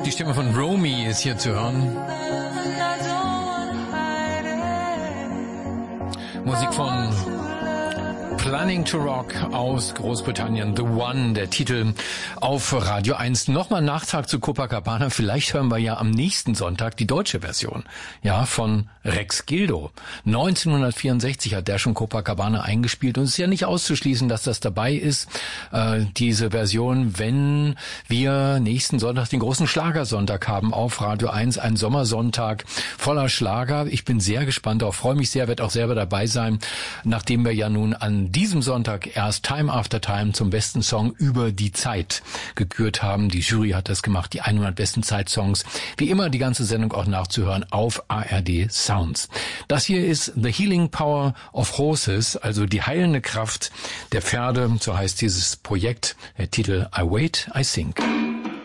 Die Stimme von Romy ist hier zu hören. Musik von Planning to Rock aus Großbritannien, The One, der Titel auf Radio 1. Nochmal Nachtrag zu Copacabana. Vielleicht hören wir ja am nächsten Sonntag die deutsche Version, ja, von Rex Gildo. 1964 hat der schon Copacabana eingespielt und es ist ja nicht auszuschließen, dass das dabei ist, diese Version, wenn wir nächsten Sonntag den großen Schlagersonntag haben auf Radio 1, ein Sommersonntag voller Schlager. Ich bin sehr gespannt, auch freue mich sehr, werde auch selber dabei sein, nachdem wir ja nun an diesem Sonntag erst Time After Time zum besten Song über die Zeit gekürt haben. Die Jury hat das gemacht, die 100 besten Zeitsongs. Wie immer die ganze Sendung auch nachzuhören auf ARD Sounds. Das hier ist The Healing Power of Horses, also die heilende Kraft der Pferde. So heißt dieses Projekt. Der Titel I Wait, I Think.